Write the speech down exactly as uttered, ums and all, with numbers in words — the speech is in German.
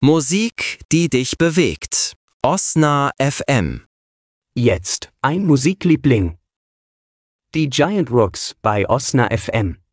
Musik, die dich bewegt. Osna F M. Jetzt ein Musikliebling. Die Giant Rooks bei Osna F M.